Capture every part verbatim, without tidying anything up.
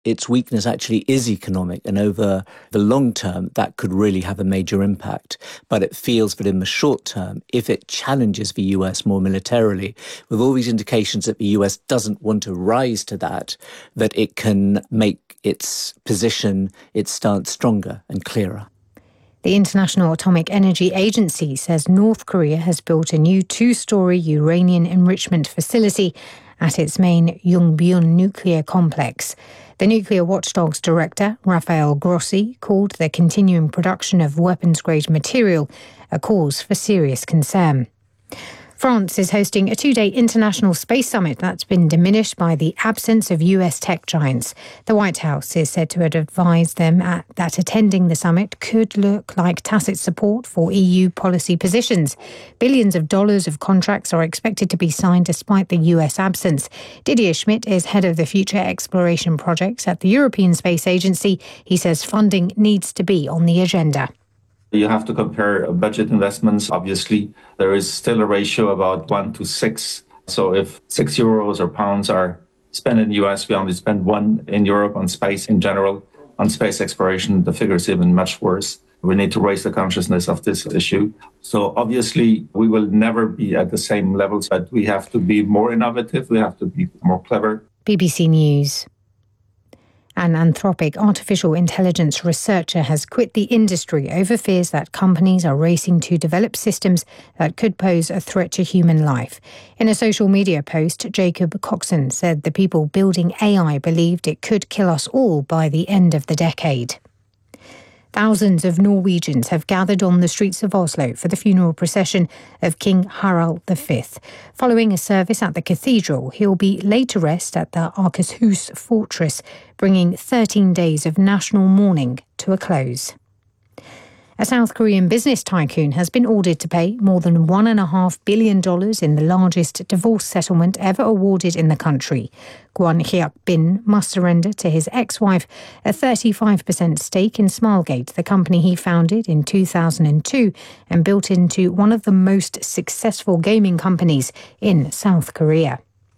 its weakness actually is economic, and over the long term, that could really have a major impact. But it feels that in the short term, if it challenges the U S more militarily, with all these indications that the U S doesn't want to rise to that, that it can make its position, its stance stronger and clearer. The International Atomic Energy Agency says North Korea has built a new two-storey uranium enrichment facility at its main Yongbyon nuclear complex. The nuclear watchdog's director, Rafael Grossi, called the continuing production of weapons-grade material a cause for serious concern. France is hosting a two-day international space summit that's been diminished by the absence of U S tech giants. The White House is said to have advised them at, that attending the summit could look like tacit support for E U policy positions. Billions of dollars of contracts are expected to be signed despite the U S absence. Didier Schmidt is head of the Future Exploration Projects at the European Space Agency. He says funding needs to be on the agenda. You have to compare budget investments. Obviously, there is still a ratio about one to six. So if six euros or pounds are spent in the U S, we only spend one in Europe on space in general. On space exploration, the figure is even much worse. We need to raise the consciousness of this issue. So obviously, we will never be at the same levels, but we have to be more innovative. We have to be more clever. B B C News. An Anthropic artificial intelligence researcher has quit the industry over fears that companies are racing to develop systems that could pose a threat to human life. In a social media post, Jacob Coxon said the people building A I believed it could kill us all by the end of the decade. Thousands of Norwegians have gathered on the streets of Oslo for the funeral procession of King Harald the Fifth. Following a service at the cathedral, he'll be laid to rest at the Akershus fortress, bringing thirteen days of national mourning to a close. A South Korean business tycoon has been ordered to pay more than one point five billion dollars in the largest divorce settlement ever awarded in the country. Kwon Hyuk-bin must surrender to his ex-wife a thirty-five percent stake in Smilegate, the company he founded in two thousand two and built into one of the most successful gaming companies in South Korea.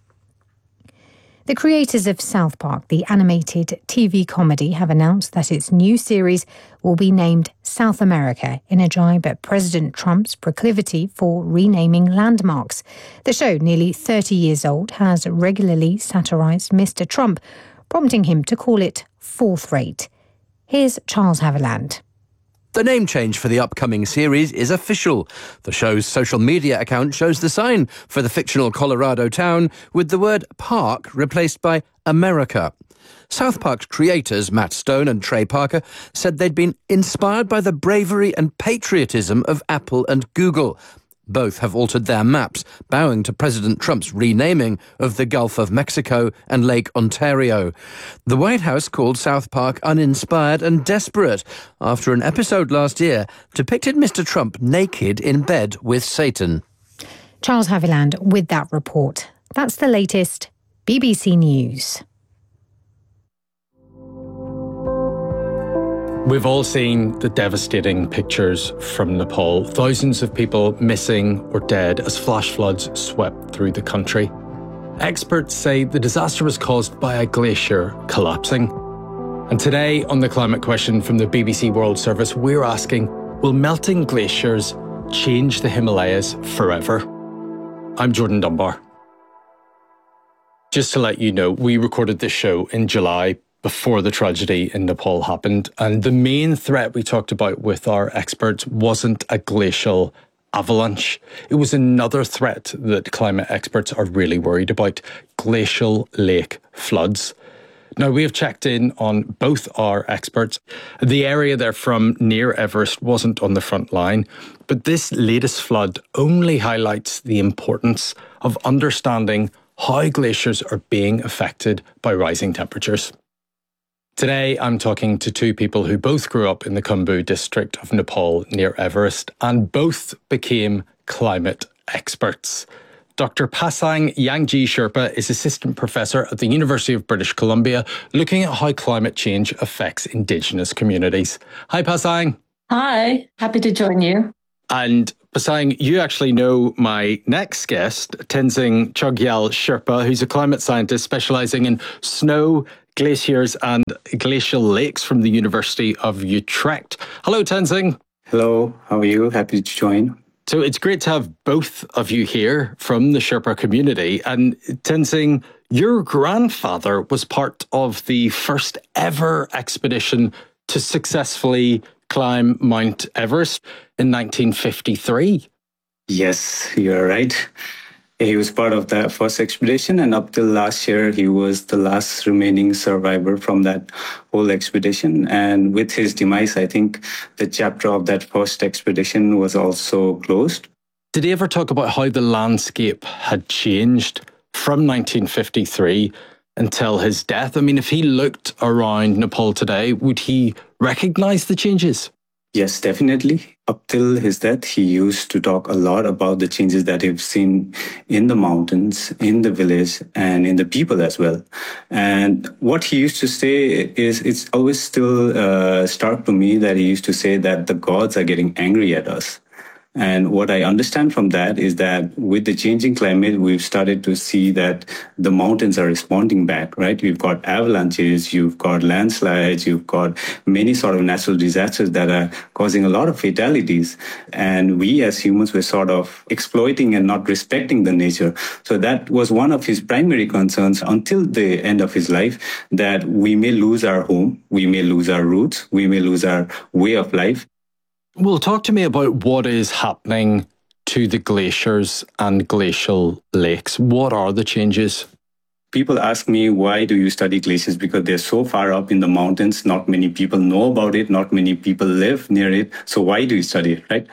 The creators of South Park, the animated T V comedy, have announced that its new series will be named South America, in a jibe at President Trump's proclivity for renaming landmarks. The show, nearly thirty years old, has regularly satirised Mister Trump, prompting him to call it fourth-rate. Here's Charles Haviland. The name change for the upcoming series is official. The show's social media account shows the sign for the fictional Colorado town with the word Park replaced by America. South Park's creators, Matt Stone and Trey Parker, said they'd been inspired by the bravery and patriotism of Apple and Google. Both have altered their maps, bowing to President Trump's renaming of the Gulf of Mexico and Lake Ontario. The White House called South Park uninspired and desperate after an episode last year depicted Mister Trump naked in bed with Satan. Charles Haviland with that report. That's the latest. B B C News. We've all seen the devastating pictures from Nepal. Thousands of people missing or dead as flash floods swept through the country. Experts say the disaster was caused by a glacier collapsing. And today, on The Climate Question from the B B C World Service, we're asking, will melting glaciers change the Himalayas forever? I'm Jordan Dunbar. Just to let you know, we recorded this show in July, before the tragedy in Nepal happened. And the main threat we talked about with our experts wasn't a glacial avalanche. It was another threat that climate experts are really worried about: glacial lake floods. Now, we have checked in on both our experts. The area they're from, near Everest, wasn't on the front line, but this latest flood only highlights the importance of understanding how glaciers are being affected by rising temperatures. Today, I'm talking to two people who both grew up in the Khumbu district of Nepal near Everest and both became climate experts. Doctor Pasang Yangji Sherpa is Assistant Professor at the University of British Columbia, looking at how climate change affects Indigenous communities. Hi, Pasang. Hi, happy to join you. And Pasang, you actually know my next guest, Tenzing Chogyal Sherpa, who's a climate scientist specialising in snow, Glaciers and Glacial Lakes from the University of Utrecht. Hello, Tenzing. Hello, how are you? Happy to join. So it's great to have both of you here from the Sherpa community. And Tenzing, your grandfather was part of the first ever expedition to successfully climb Mount Everest in nineteen fifty-three. Yes, you're right. He was part of that first expedition, and up till last year, he was the last remaining survivor from that whole expedition. And with his demise, I think the chapter of that first expedition was also closed. Did he ever talk about how the landscape had changed from nineteen fifty-three until his death? I mean, if he looked around Nepal today, would he recognize the changes? Yes, definitely. Up till his death, he used to talk a lot about the changes that he've seen in the mountains, in the village, and in the people as well. And what he used to say is, it's always still uh, stark to me that he used to say that the gods are getting angry at us. And what I understand from that is that with the changing climate, we've started to see that the mountains are responding back, right? We've got avalanches, you've got landslides, you've got many sort of natural disasters that are causing a lot of fatalities. And we as humans were sort of exploiting and not respecting the nature. So that was one of his primary concerns until the end of his life, that we may lose our home, we may lose our roots, we may lose our way of life. Well, talk to me about what is happening to the glaciers and glacial lakes. What are the changes? People ask me, why do you study glaciers? Because they're so far up in the mountains. Not many people know about it. Not many people live near it. So why do you study it, right?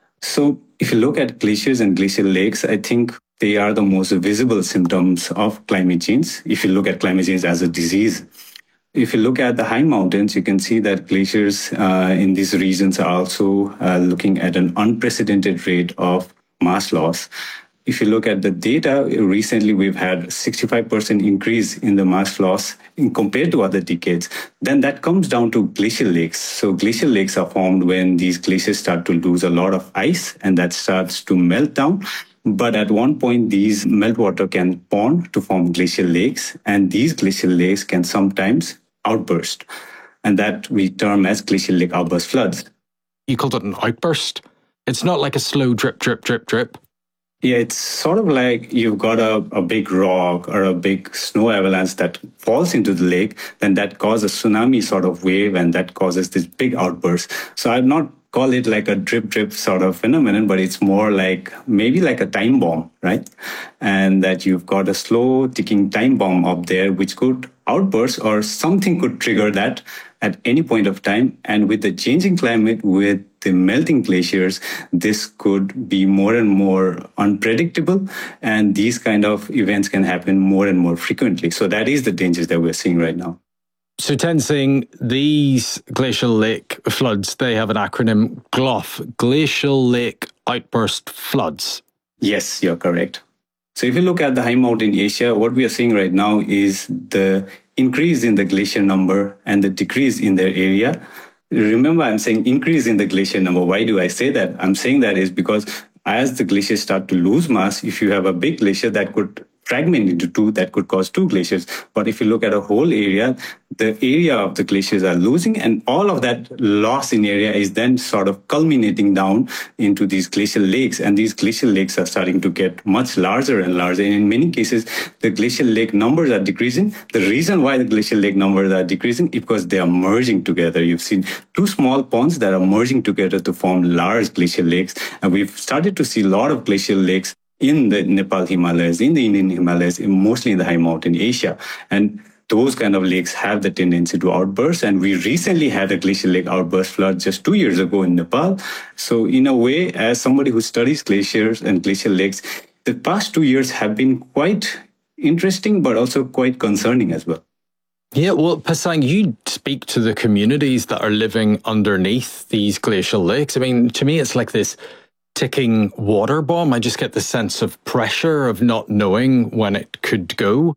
So if you look at glaciers and glacial lakes, I think they are the most visible symptoms of climate change. If you look at climate change as a disease. If you look at the high mountains, you can see that glaciers uh, in these regions are also uh, looking at an unprecedented rate of mass loss. If you look at the data, recently we've had sixty-five percent increase in the mass loss in compared to other decades. Then that comes down to glacial lakes. So glacial lakes are formed when these glaciers start to lose a lot of ice, and that starts to melt down. But at one point, these meltwater can bond to form glacial lakes, and these glacial lakes can sometimes outburst, and that we term as glacial lake outburst floods. You called it an outburst? It's not like a slow drip, drip, drip, drip. Yeah, it's sort of like you've got a, a big rock or a big snow avalanche that falls into the lake, then that causes a tsunami sort of wave, and that causes this big outburst. So I'd not call it like a drip, drip sort of phenomenon, but it's more like maybe like a time bomb, right? And that you've got a slow ticking time bomb up there, which could outburst or something could trigger that at any point of time. And with the changing climate, with the melting glaciers, this could be more and more unpredictable. And these kind of events can happen more and more frequently. So that is the dangers that we're seeing right now. So Tenzing, these glacial lake floods, they have an acronym, G L O F, Glacial Lake Outburst Floods. Yes, you're correct. So if you look at the high mountain Asia, what we are seeing right now is the increase in the glacier number and the decrease in their area. Remember, I'm saying increase in the glacier number. Why do I say that? I'm saying that is because as the glaciers start to lose mass, if you have a big glacier that could fragment into two, that could cause two glaciers. But if you look at a whole area, the area of the glaciers are losing, and all of that loss in area is then sort of culminating down into these glacial lakes. And these glacial lakes are starting to get much larger and larger. And in many cases, the glacial lake numbers are decreasing. The reason why the glacial lake numbers are decreasing is because they are merging together. You've seen two small ponds that are merging together to form large glacial lakes. And we've started to see a lot of glacial lakes in the Nepal Himalayas, in the Indian Himalayas, mostly in the high mountain Asia. And those kind of lakes have the tendency to outburst. And we recently had a glacial lake outburst flood just two years ago in Nepal. So in a way, as somebody who studies glaciers and glacial lakes, the past two years have been quite interesting, but also quite concerning as well. Yeah, well, Pasang, you speak to the communities that are living underneath these glacial lakes. I mean, to me, it's like this ticking water bomb. I just get the sense of pressure of not knowing when it could go.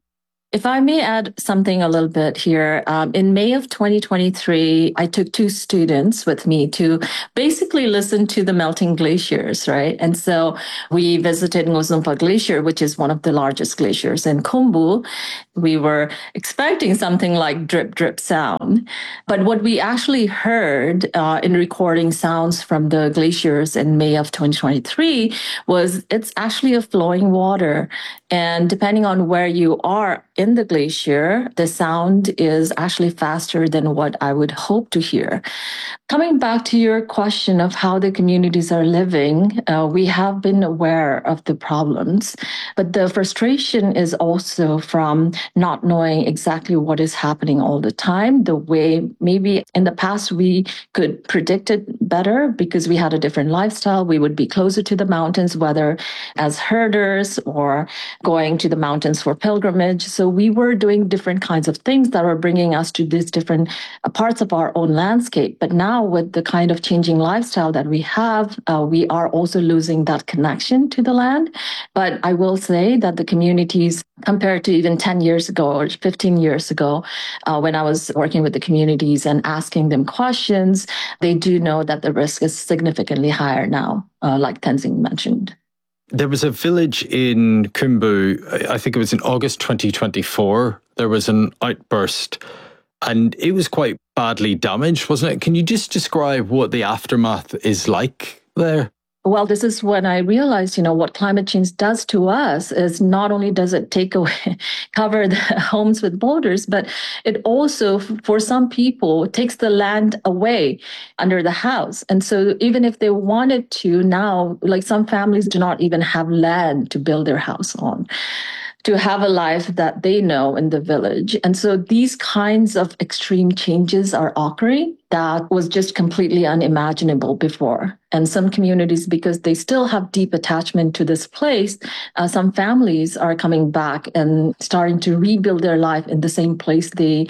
If I may add something a little bit here, um, in May of twenty twenty-three, I took two students with me to basically listen to the melting glaciers, right? And so we visited Ngozumpa Glacier, which is one of the largest glaciers in Khumbu. We were expecting something like drip, drip sound. But what we actually heard uh, in recording sounds from the glaciers in May of twenty twenty-three was it's actually a flowing water. And depending on where you are in the glacier, the sound is actually faster than what I would hope to hear. Coming back to your question of how the communities are living, uh, we have been aware of the problems, but the frustration is also from not knowing exactly what is happening all the time, the way maybe in the past we could predict it better because we had a different lifestyle. We would be closer to the mountains, whether as herders or going to the mountains for pilgrimage. So we were doing different kinds of things that were bringing us to these different parts of our own landscape. But now with the kind of changing lifestyle that we have, uh, we are also losing that connection to the land. But I will say that the communities, compared to even ten years ago or fifteen years ago, uh, when I was working with the communities and asking them questions, they do know that the risk is significantly higher now, uh, like Tenzing mentioned. There was a village in Khumbu, I think it was in August twenty twenty-four, there was an outburst and it was quite badly damaged, wasn't it? Can you just describe what the aftermath is like there? Well, this is when I realized, you know, what climate change does to us is not only does it take away, cover the homes with boulders, but it also, for some people, takes the land away under the house. And so even if they wanted to now, like some families do not even have land to build their house on, to have a life that they know in the village. And so these kinds of extreme changes are occurring that was just completely unimaginable before. And some communities, because they still have deep attachment to this place, uh, some families are coming back and starting to rebuild their life in the same place they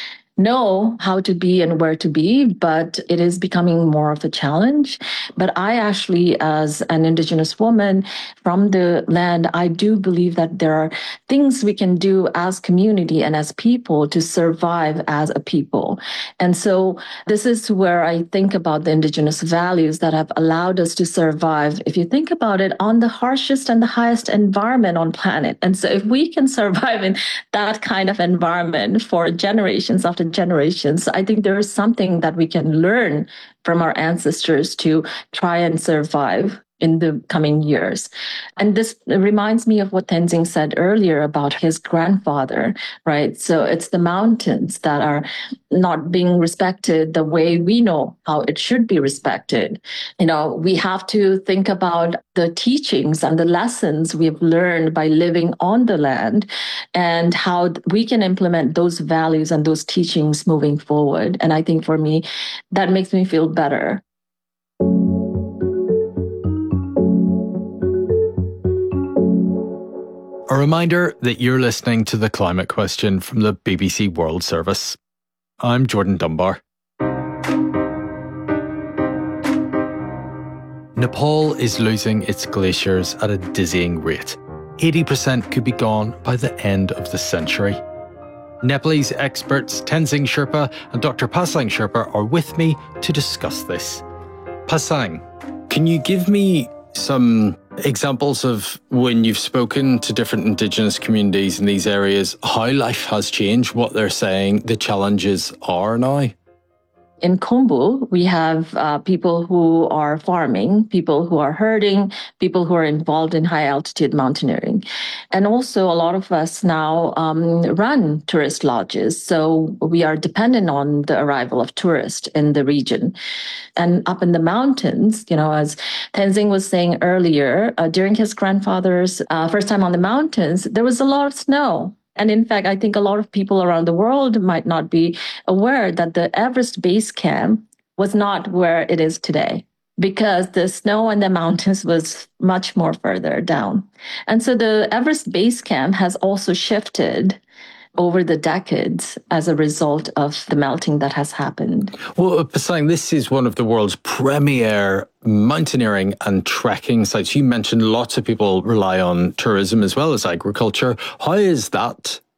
know how to be and where to be, but it is becoming more of a challenge. But I actually, as an Indigenous woman from the land, I do believe that there are things we can do as community and as people to survive as a people. And so this is where I think about the Indigenous values that have allowed us to survive, if you think about it, on the harshest and the highest environment on planet. And so if we can survive in that kind of environment for generations after generations, I think there is something that we can learn from our ancestors to try and survive in the coming years. And this reminds me of what Tenzing said earlier about his grandfather, right? So it's the mountains that are not being respected the way we know how it should be respected. You know, we have to think about the teachings and the lessons we've learned by living on the land and how we can implement those values and those teachings moving forward. And I think for me, that makes me feel better. A reminder that you're listening to The Climate Question from the B B C World Service. I'm Jordan Dunbar. Nepal is losing its glaciers at a dizzying rate. eighty percent could be gone by the end of the century. Nepalese experts Tenzing Sherpa and Doctor Pasang Sherpa are with me to discuss this. Pasang, can you give me some examples of when you've spoken to different Indigenous communities in these areas, how life has changed, what they're saying, the challenges are now? In Khumbu, we have uh, people who are farming, people who are herding, people who are involved in high altitude mountaineering. And also a lot of us now um, run tourist lodges. So we are dependent on the arrival of tourists in the region. And up in the mountains, you know, as Tenzing was saying earlier, uh, during his grandfather's uh, first time on the mountains, there was a lot of snow. And in fact, I think a lot of people around the world might not be aware that the Everest Base Camp was not where it is today because the snow in the mountains was much more further down. And so the Everest Base Camp has also shifted over the decades as a result of the melting that has happened. Well, Pasang, this is one of the world's premier mountaineering and trekking sites. You mentioned lots of people rely on tourism as well as agriculture. How is that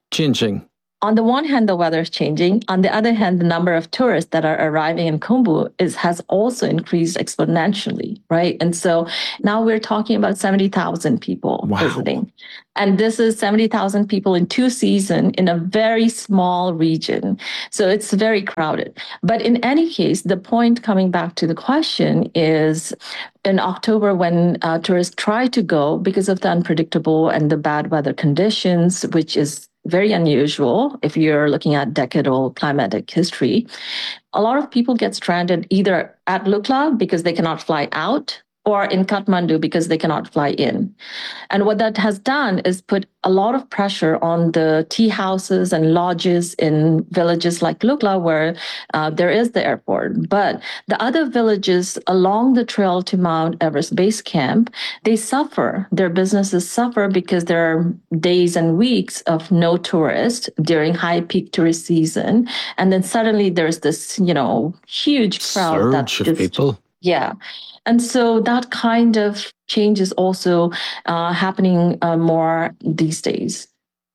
changing? On the one hand, the weather is changing. On the other hand, the number of tourists that are arriving in Khumbu is has also increased exponentially, right? And so now we're talking about seventy thousand people wow. visiting. And this is seventy thousand people in two seasons in a very small region. So it's very crowded. But in any case, the point coming back to the question is in October when uh, tourists try to go because of the unpredictable and the bad weather conditions, which is very unusual if you're looking at decadal climatic history. A lot of people get stranded either at Lukla because they cannot fly out or in Kathmandu because they cannot fly in. And what that has done is put a lot of pressure on the tea houses and lodges in villages like Lukla, where uh, there is the airport. But the other villages along the trail to Mount Everest Base Camp, they suffer. Their businesses suffer because there are days and weeks of no tourists during high peak tourist season. And then suddenly there's this, you know, huge crowd. Surge that's of just, people. Yeah. And so that kind of change is also uh, happening uh, more these days.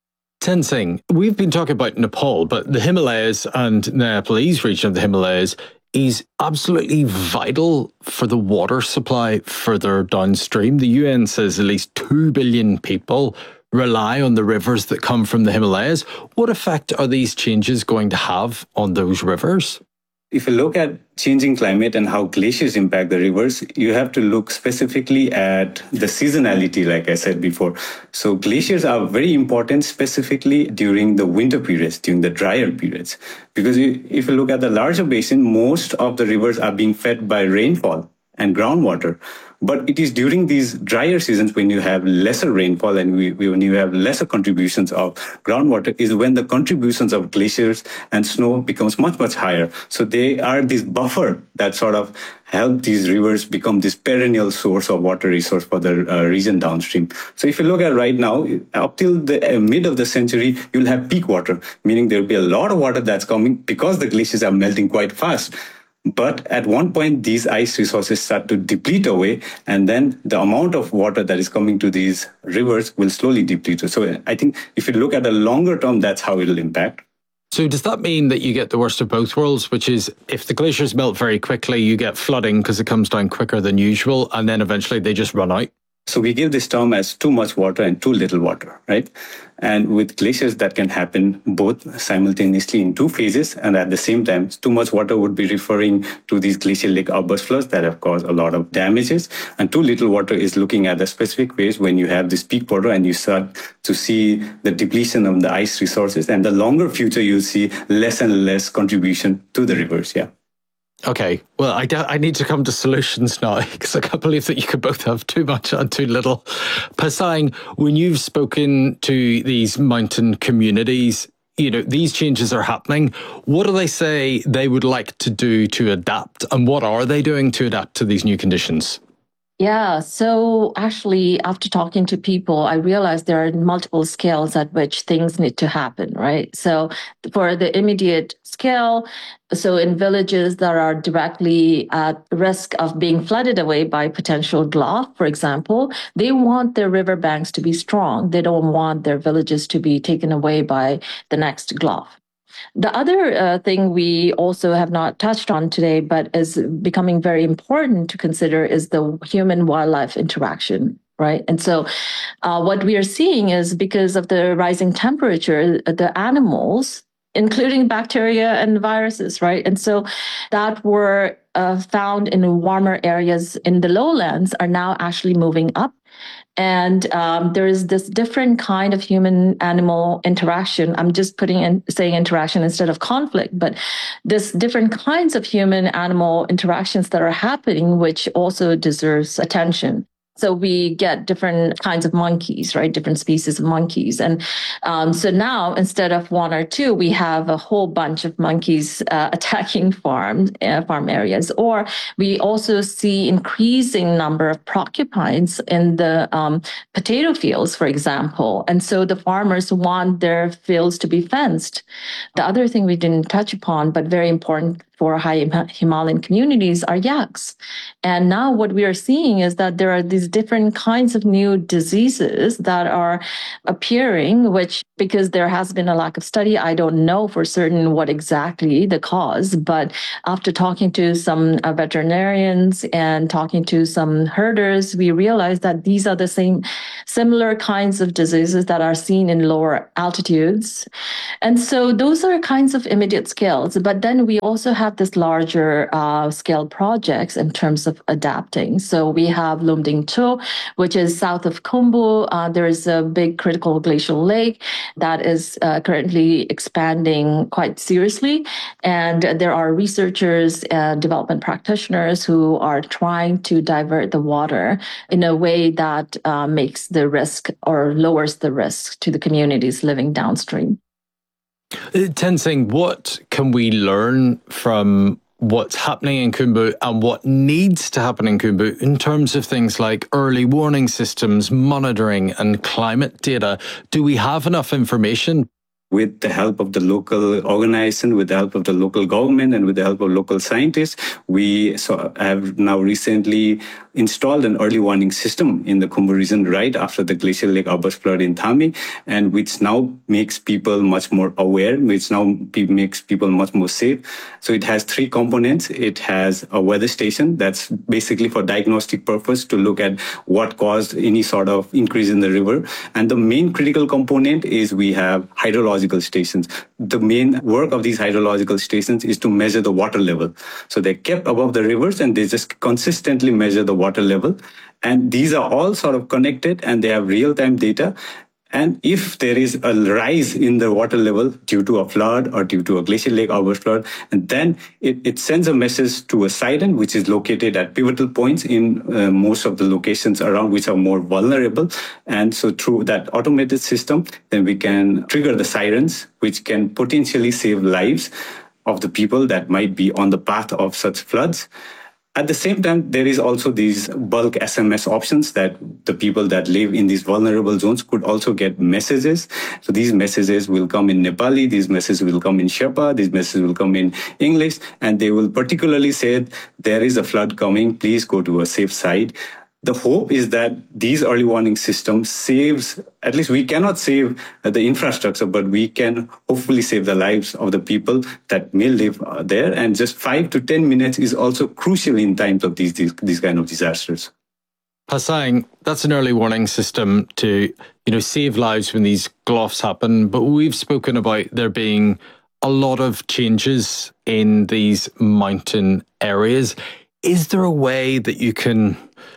Tenzing, we've been talking about Nepal, but the Himalayas and the Nepalese region of the Himalayas is absolutely vital for the water supply further downstream. The U N says at least two billion people rely on the rivers that come from the Himalayas. What effect are these changes going to have on those rivers? If you look at changing climate and how glaciers impact the rivers, you have to look specifically at the seasonality, like I said before. So glaciers are very important specifically during the winter periods, during the drier periods. Because if you look at the larger basin, most of the rivers are being fed by rainfall and groundwater. But it is during these drier seasons when you have lesser rainfall and we, when you have lesser contributions of groundwater is when the contributions of glaciers and snow becomes much, much higher. So they are this buffer that sort of help these rivers become this perennial source of water resource for the uh, region downstream. So if you look at right now, up till the uh, mid of the century, you'll have peak water, meaning there'll be a lot of water that's coming because the glaciers are melting quite fast. But at one point, these ice resources start to deplete away, and then the amount of water that is coming to these rivers will slowly deplete. So I think if you look at the longer term, that's how it will impact. So does that mean that you get the worst of both worlds, which is if the glaciers melt very quickly, you get flooding because it comes down quicker than usual, and then eventually they just run out? So we give this term as too much water and too little water, right? And with glaciers, that can happen both simultaneously in two phases. And at the same time, too much water would be referring to these glacial lake outburst floods that have caused a lot of damages. And too little water is looking at the specific phase when you have this peak water and you start to see the depletion of the ice resources. And the longer future, you'll see less and less contribution to the rivers, yeah. Okay, well, I, I need to come to solutions now because I can't believe that you could both have too much and too little. Pasang, when you've spoken to these mountain communities, you know, these changes are happening. What do they say they would like to do to adapt? And what are they doing to adapt to these new conditions? Yeah, so actually, after talking to people, I realized there are multiple scales at which things need to happen, right? So for the immediate scale, so in villages that are directly at risk of being flooded away by potential gulf, for example, they want their riverbanks to be strong. They don't want their villages to be taken away by the next gulf. The other uh, thing we also have not touched on today, but is becoming very important to consider is the human-wildlife interaction, right? And so uh, what we are seeing is because of the rising temperature, the animals, including bacteria and viruses, right? And so that were uh, found in warmer areas in the lowlands are now actually moving up. And um, there is this different kind of human-animal interaction. I'm just putting in saying interaction instead of conflict, but this different kinds of human-animal interactions that are happening, which also deserves attention. So we get different kinds of monkeys, right? Different species of monkeys. And um, so now, instead of one or two, we have a whole bunch of monkeys uh, attacking farms, uh, farm areas. Or we also see increasing number of porcupines in the um, potato fields, for example. And so the farmers want their fields to be fenced. The other thing we didn't touch upon, but very important for high Himalayan communities, are yaks. And now what we are seeing is that there are these different kinds of new diseases that are appearing, which, because there has been a lack of study, I don't know for certain what exactly the cause. But after talking to some uh, veterinarians and talking to some herders, we realized that these are the same similar kinds of diseases that are seen in lower altitudes. And so those are kinds of immediate scales. But then we also have this larger uh, scale projects in terms of adapting. So we have Lom Ding Cho, which is south of Khumbu. Uh, there is a big critical glacial lake that is uh, currently expanding quite seriously. And there are researchers and development practitioners who are trying to divert the water in a way that uh, makes the risk or lowers the risk to the communities living downstream. Tenzing, what can we learn from what's happening in Khumbu and what needs to happen in Khumbu in terms of things like early warning systems, monitoring and climate data? Do we have enough information? With the help of the local organization, with the help of the local government, and with the help of local scientists, we so have now recently installed an early warning system in the Khumbu region right after the glacial lake outburst flood in Thami, and which now makes people much more aware, which now makes people much more safe. So it has three components. It has a weather station that's basically for diagnostic purpose to look at what caused any sort of increase in the river. And the main critical component is we have hydrological stations. The main work of these hydrological stations is to measure the water level. So they're kept above the rivers and they just consistently measure the water level. And these are all sort of connected and they have real-time data. And if there is a rise in the water level due to a flood or due to a glacial lake outburst flood, and then it, it sends a message to a siren, which is located at pivotal points in uh, most of the locations around which are more vulnerable. And so through that automated system, then we can trigger the sirens, which can potentially save lives of the people that might be on the path of such floods. At the same time, there is also these bulk S M S options that the people that live in these vulnerable zones could also get messages. So these messages will come in Nepali, these messages will come in Sherpa, these messages will come in English, and they will particularly say, there is a flood coming, please go to a safe site. The hope is that these early warning systems saves, at least we cannot save the infrastructure, but we can hopefully save the lives of the people that may live there. And just five to ten minutes is also crucial in times of these, these, these kind of disasters. Pasang, that's an early warning system to, you know, save lives when these gloughs happen. But we've spoken about there being a lot of changes in these mountain areas. Is there a way that you can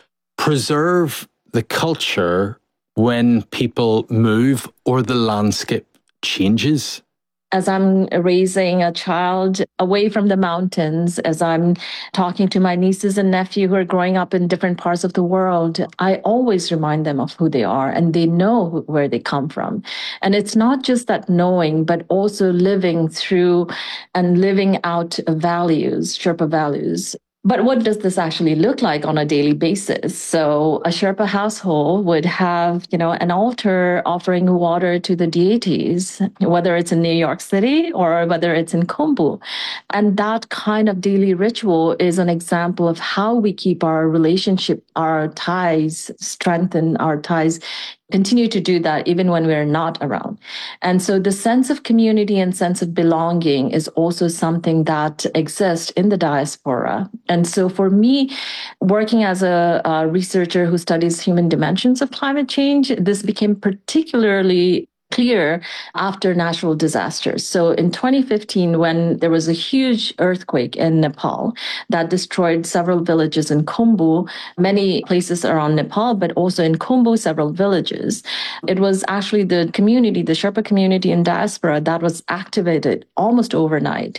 preserve the culture when people move or the landscape changes? As I'm raising a child away from the mountains, as I'm talking to my nieces and nephews who are growing up in different parts of the world, I always remind them of who they are and they know where they come from. And it's not just that knowing, but also living through and living out values, Sherpa values. But what does this actually look like on a daily basis? So a Sherpa household would have, you know, an altar offering water to the deities, whether it's in New York City or whether it's in Khumbu. And that kind of daily ritual is an example of how we keep our relationship, our ties, strengthen our ties, continue to do that even when we're not around. And so the sense of community and sense of belonging is also something that exists in the diaspora. And so for me, working as a, a researcher who studies human dimensions of climate change, this became particularly clear after natural disasters. So in twenty fifteen, when there was a huge earthquake in Nepal that destroyed several villages in Khumbu, many places around Nepal, but also in Khumbu, several villages, it was actually the community, the Sherpa community in diaspora that was activated almost overnight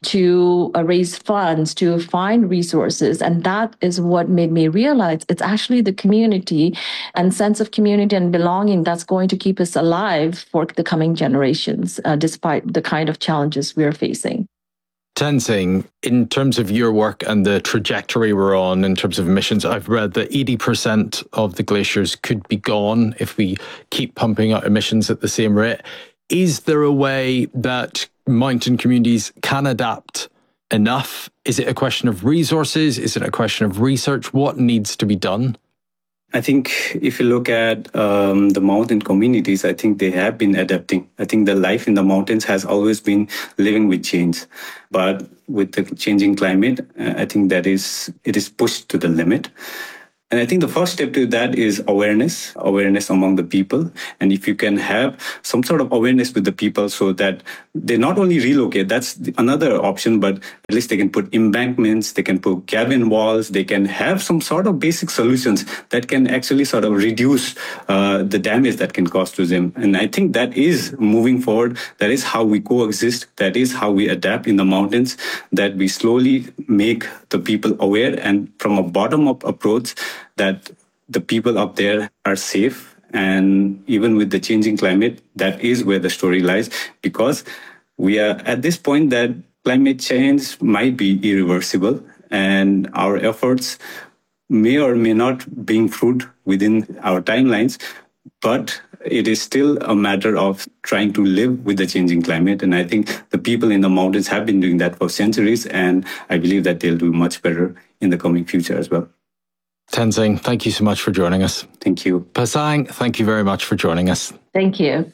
to uh, raise funds, to find resources. And that is what made me realize it's actually the community and sense of community and belonging that's going to keep us alive for the coming generations, uh, despite the kind of challenges we're facing. Tenzing, in terms of your work and the trajectory we're on in terms of emissions, I've read that eighty percent of the glaciers could be gone if we keep pumping out emissions at the same rate. Is there a way that mountain communities can adapt enough? Is it a question of resources? Is it a question of research? What needs to be done? I think if you look at um, the mountain communities, I think they have been adapting. I think the life in the mountains has always been living with change. But with the changing climate, uh, I think that is it is pushed to the limit. And I think the first step to that is awareness, awareness among the people. And if you can have some sort of awareness with the people so that they not only relocate, that's another option, but at least they can put embankments, they can put cabin walls, they can have some sort of basic solutions that can actually sort of reduce uh, the damage that can cause to them. And I think that is moving forward. That is how we coexist. That is how we adapt in the mountains, that we slowly make the people aware and from a bottom-up approach that the people up there are safe. And even with the changing climate, that is where the story lies, because we are at this point that climate change might be irreversible and our efforts may or may not bring fruit within our timelines, but it is still a matter of trying to live with the changing climate. And I think the people in the mountains have been doing that for centuries, and I believe that they'll do much better in the coming future as well. Tenzing, thank you so much for joining us. Thank you. Pasang, thank you very much for joining us. Thank you.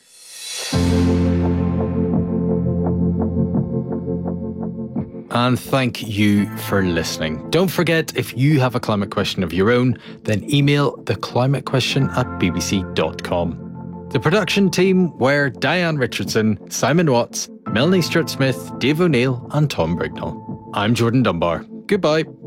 And thank you for listening. Don't forget, if you have a climate question of your own, then email theclimatequestion at b b c dot com. The production team were Diane Richardson, Simon Watts, Melanie Stewart-Smith, Dave O'Neill and Tom Brignall. I'm Jordan Dunbar. Goodbye.